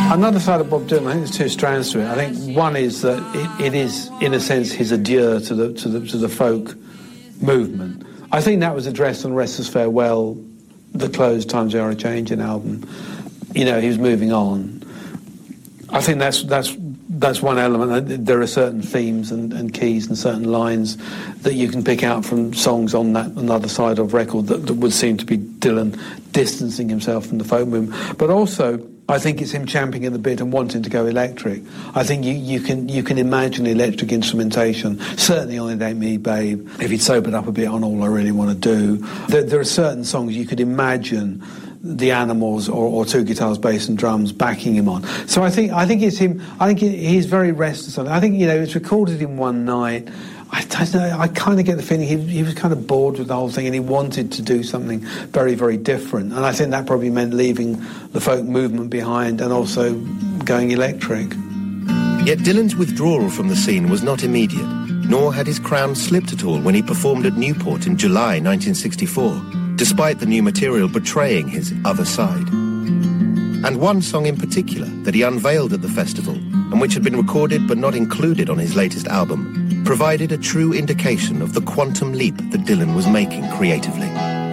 Another side of Bob Dylan, I think there's two strands to it. I think one is that it is, in a sense, his adieu to the folk movement. I think that was addressed on Restless Farewell, the closed Times They Are a Changing album. You know, he was moving on. I think that's one element. There are certain themes and keys and certain lines that you can pick out from songs on that another side of record that would seem to be Dylan distancing himself from the folk movement. But also, I think it's him champing at the bit and wanting to go electric. I think you can imagine electric instrumentation, certainly on It Ain't Me, Babe, if he'd sobered up a bit on All I Really Want to Do. There are certain songs you could imagine the Animals or two guitars, bass and drums backing him on. So I think it's him. I think he's very restless on it. I think, you know, it's recorded in one night. I don't know, I kind of get the feeling he was kind of bored with the whole thing and he wanted to do something very, very different. And I think that probably meant leaving the folk movement behind and also going electric. Yet Dylan's withdrawal from the scene was not immediate, nor had his crown slipped at all when he performed at Newport in July 1964, despite the new material betraying his other side. And one song in particular that he unveiled at the festival, and which had been recorded but not included on his latest album, provided a true indication of the quantum leap that Dylan was making creatively.